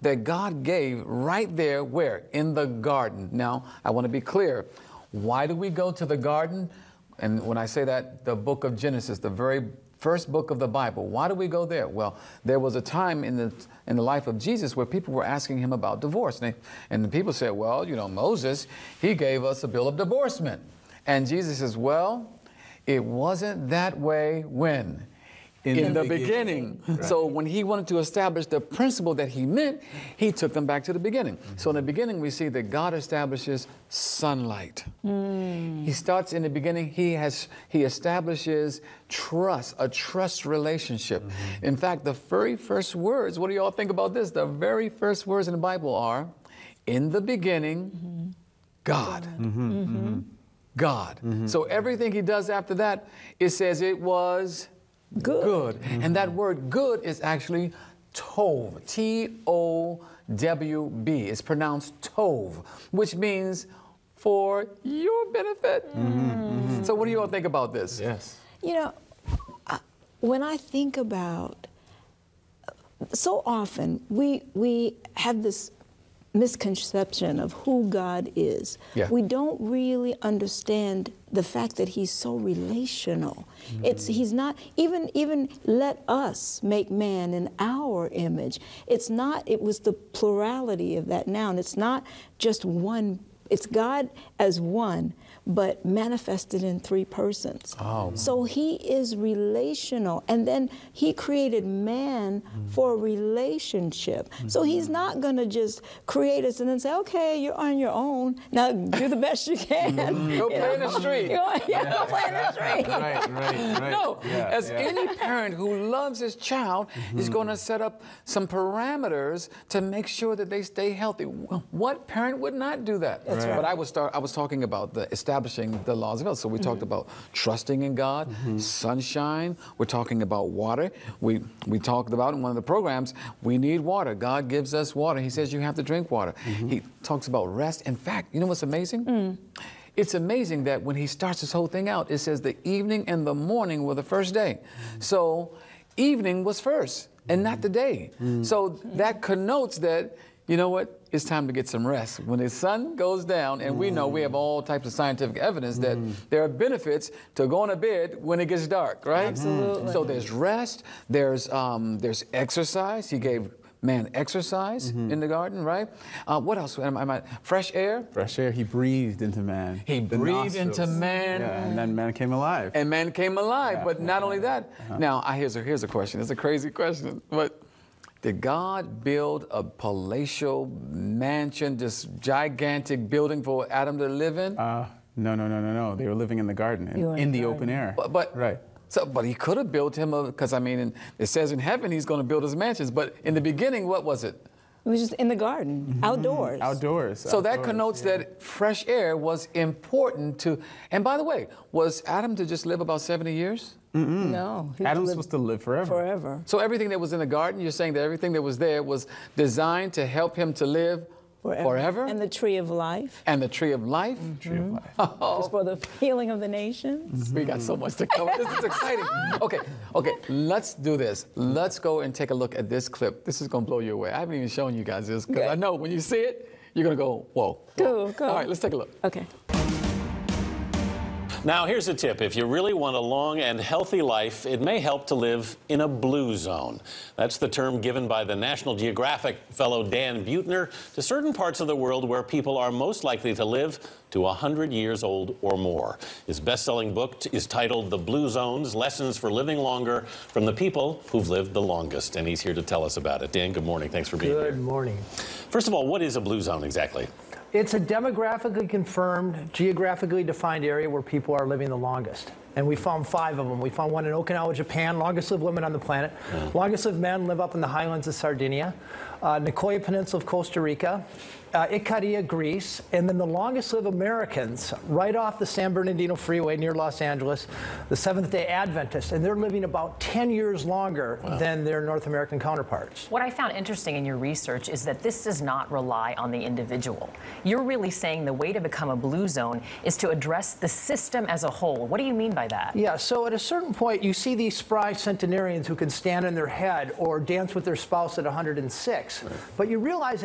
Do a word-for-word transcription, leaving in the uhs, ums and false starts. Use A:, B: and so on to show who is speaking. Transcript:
A: that God gave right there, where? In the garden. Now, I want to be clear. Why do we go to the garden? And when I say that, the book of Genesis, the very first book of the Bible. Why do we go there? Well, there was a time in the in the life of Jesus where people were asking him about divorce. And, they, and the people said, well, you know, Moses, he gave us a bill of divorcement. And Jesus says, well, it wasn't that way when? In, in the, the beginning. beginning. Right. So when he wanted to establish the principle that he meant, he took them back to the beginning. Mm-hmm. So in the beginning, we see that God establishes sunlight. Mm. He starts in the beginning, he has he establishes trust, a trust relationship. Mm-hmm. In fact, the very first words, what do y'all think about this? The very first words in the Bible are, in the beginning, mm-hmm. God. Mm-hmm. Mm-hmm. God. Mm-hmm. So everything he does after that, it says it was good. good. Mm-hmm. And that word good is actually tov, T O W B. It's pronounced tov, which means for your benefit. Mm-hmm. Mm-hmm. So what do you all think about this?
B: Yes.
C: You know, I, when I think about, so often we we have this misconception of who God is. Yeah. We don't really understand the fact that he's so relational. Mm-hmm. It's he's not even even let us make man in our image. It's not it was the plurality of that noun. It's not just one. It's God as one, but manifested in three persons. Oh. So he is relational. And then he created man mm. for a relationship. Mm-hmm. So he's not going to just create us and then say, okay, you're on your own. Now do the best you can.
A: Mm-hmm. Go play in the street.
C: yeah, yeah, go play in the street.
A: Right, right, right. No, yeah, as yeah. any parent who loves his child mm-hmm. is going to set up some parameters to make sure that they stay healthy. What parent would not do that? That's right. But I was start. I was talking about the establishing the laws of health. So we mm-hmm. talked about trusting in God, mm-hmm. sunshine. We're talking about water. We we talked about in one of the programs. We need water. God gives us water. He says you have to drink water. Mm-hmm. He talks about rest. In fact, you know what's amazing? Mm. It's amazing that when he starts this whole thing out, it says the evening and the morning were the first day. Mm-hmm. So evening was first and not the day. Mm-hmm. So that connotes that, you know what? It's time to get some rest. When the sun goes down, and mm. we know we have all types of scientific evidence that mm. there are benefits to going to bed when it gets dark, right?
C: Absolutely.
A: So there's rest, there's um, there's exercise. He gave man exercise mm-hmm. in the garden, right? Uh, what else? Am I, am I, fresh air?
B: Fresh air. He breathed into man.
A: He
B: the
A: breathed
B: nostrils.
A: into man.
B: Yeah, and then man came alive.
A: And man came alive.
B: Yeah,
A: but
B: yeah,
A: not
B: yeah,
A: only that.
B: uh-huh.
A: Now, I, here's, a, here's a question. It's a crazy question, but did God build a palatial mansion, this gigantic building for Adam to live in?
B: Uh, no, no, no, no, no. They were living in the garden, in, in the, the open air.
A: But, but
B: right.
A: So, but he could have built him a, because I mean, it says in heaven he's going to build his mansions. But in the beginning, what was it?
C: It was just in the garden, mm-hmm. outdoors.
B: Outdoors.
A: So
B: outdoors,
A: that connotes
B: yeah.
A: that fresh air was important to. And by the way, was Adam to just live about seventy years?
C: Mm-mm. No.
B: Adam's supposed to live forever.
C: Forever.
A: So everything that was in the garden, you're saying that everything that was there was designed to help him to live forever? forever?
C: And the tree of life.
A: And the tree of life?
B: Mm-hmm. Tree of life.
A: Oh.
C: Just for the healing of the nations.
A: Mm-hmm. We got so much to cover. This is exciting. Okay, okay, let's do this. Let's go and take a look at this clip. This is going to blow you away. I haven't even shown you guys this because I know when you see it, you're going to go, whoa. whoa.
C: Cool, cool.
A: All right, let's take a look.
C: Okay.
D: Now, here's a tip. If you really want a long and healthy life, it may help to live in a blue zone. That's the term given by the National Geographic fellow Dan Buettner to certain parts of the world where people are most likely to live to one hundred years old or more. His best-selling book is titled The Blue Zones, Lessons for Living Longer from the People Who've Lived the Longest, and he's here to tell us about it. Dan, good morning. Thanks for being
E: good
D: here.
E: Good morning.
D: First of all, what is a blue zone exactly?
E: It's a demographically confirmed, geographically defined area where people are living the longest. And we found five of them. We found one in Okinawa, Japan, longest lived women on the planet. Mm. Longest lived men live up in the highlands of Sardinia. Uh, Nicoya Peninsula of Costa Rica. Uh, Ikaria, Greece, and then the longest lived Americans right off the San Bernardino Freeway near Los Angeles, the Seventh-day Adventists, and they're living about ten years longer wow. than their North American counterparts.
F: What I found interesting in your research is that this does not rely on the individual. You're really saying the way to become a blue zone is to address the system as a whole. What do you mean by that?
E: Yeah, so at a certain point, you see these spry centenarians who can stand on their head or dance with their spouse at one hundred and six. Right. But you realize